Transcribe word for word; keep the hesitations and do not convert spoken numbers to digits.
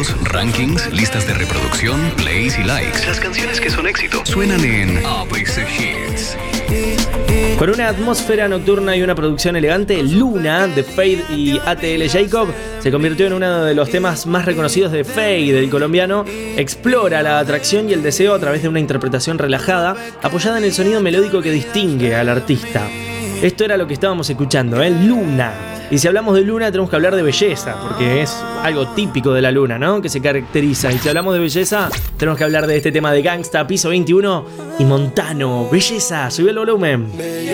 números, rankings, listas de reproducción, plays y likes. Las canciones que son éxito suenan en A B C Hits. Con una atmósfera nocturna y una producción elegante, Luna de Fade y A T L Jacob se convirtió en uno de los temas más reconocidos de Fade. El colombiano explora la atracción y el deseo a través de una interpretación relajada, apoyada en el sonido melódico que distingue al artista. Esto era lo que estábamos escuchando, ¿eh? Luna. Y si hablamos de luna tenemos que hablar de belleza, porque es algo típico de la luna, ¿no? Que se caracteriza. Y si hablamos de belleza, tenemos que hablar de este tema de Gangsta, Piso veintiuno y Montano. Belleza, sube el volumen.